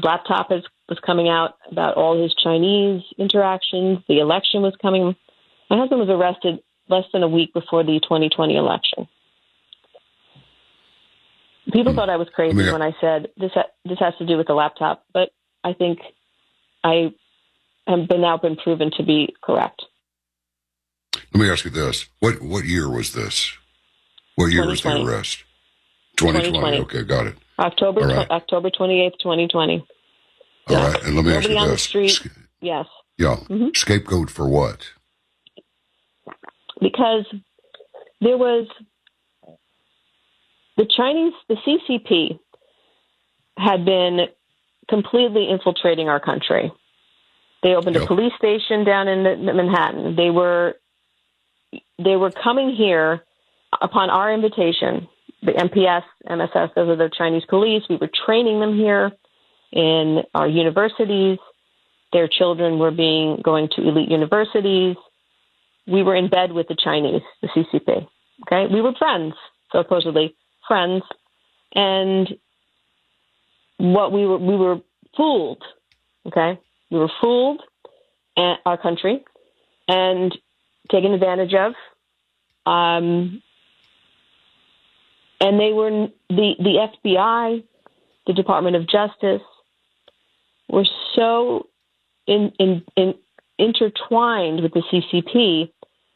laptop was coming out about all his Chinese interactions. The election was coming. My husband was arrested less than a week before the 2020 election. People thought I was crazy when I said this has to do with the laptop, but I think I have now been proven to be correct. Let me ask you this. What year was this? What year was the arrest? 2020. Okay, got it. October 28th, 2020. All right, and let me ask you this. On the street, yes. Yeah, Scapegoat for what? Because there was the CCP had been completely infiltrating our country. They opened a police station down in Manhattan. They were coming here upon our invitation. The MPS, MSS, those are the Chinese police. We were training them here in our universities. Their children were going to elite universities. We were in bed with the Chinese, the CCP. Okay, we were friends, supposedly friends, and what we were fooled. Okay, we were fooled, at our country, and taken advantage of. And they were the FBI, the Department of Justice, were so intertwined with the CCP.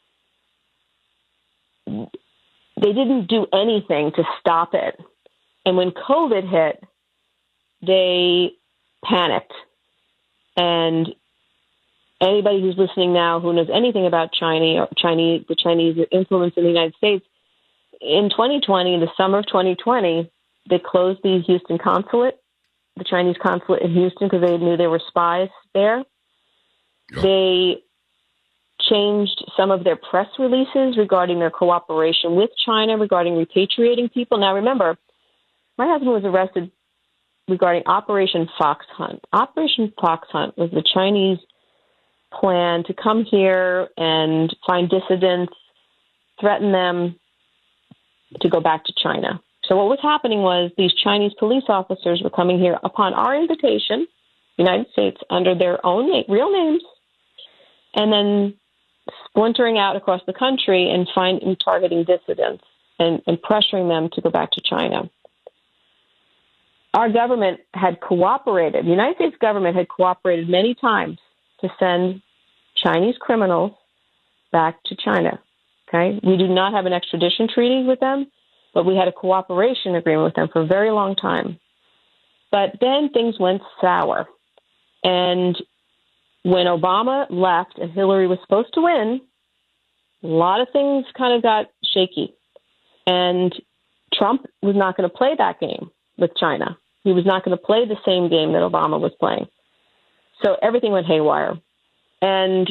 They didn't do anything to stop it. And when COVID hit, they panicked. And anybody who's listening now who knows anything about the Chinese influence in the United States, in 2020, in the summer of 2020, they closed the Houston consulate, the Chinese consulate in Houston, because they knew there were spies there. Yep. They changed some of their press releases regarding their cooperation with China, regarding repatriating people. Now, remember, my husband was arrested regarding Operation Fox Hunt. Operation Fox Hunt was the Chinese plan to come here and find dissidents, threaten them to go back to China. So what was happening was these Chinese police officers were coming here upon our invitation, United States, under their own real names, and then splintering out across the country and targeting dissidents and pressuring them to go back to China. Our government had cooperated, the United States government had cooperated many times to send Chinese criminals back to China. Okay, we do not have an extradition treaty with them, but we had a cooperation agreement with them for a very long time. But then things went sour. And when Obama left and Hillary was supposed to win, a lot of things kind of got shaky. And Trump was not going to play that game with China. He was not going to play the same game that Obama was playing. So everything went haywire. And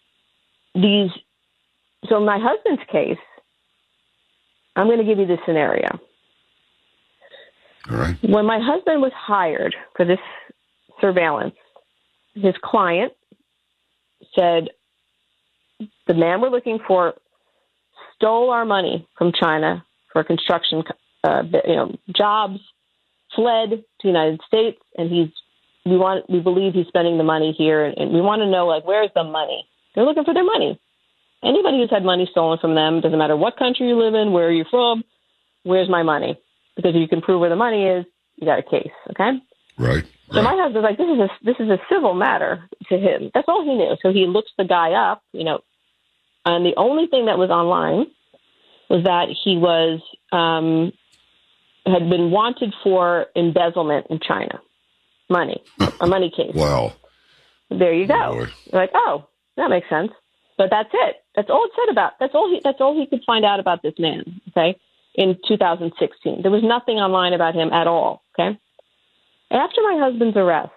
so in my husband's case, I'm going to give you this scenario. All right. When my husband was hired for this surveillance, his client said, the man we're looking for stole our money from China for construction jobs, fled to the United States, and we believe he's spending the money here, and we want to know, where's the money? They're looking for their money. Anybody who's had money stolen from them, doesn't matter what country you live in, where you're from, where's my money? Because if you can prove where the money is, you got a case, okay? Right. So my husband's like, this is a civil matter to him. That's all he knew. So he looks the guy up, and the only thing that was online was that he was had been wanted for embezzlement in China, a money case. Wow. There you go. Boy. You're like, oh, that makes sense. But that's it. That's all it said about. That's all he could find out about this man. Okay, in 2016, there was nothing online about him at all. Okay. After my husband's arrest,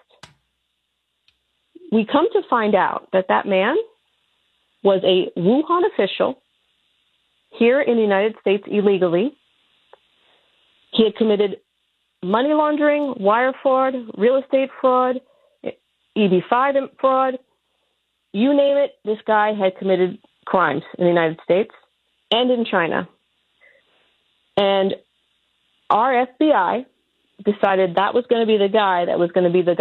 we come to find out that man was a Wuhan official here in the United States illegally. He had committed money laundering, wire fraud, real estate fraud, EB-5 fraud. You name it, this guy had committed crimes in the United States and in China. And our FBI decided that was going to be the guy that was going to be the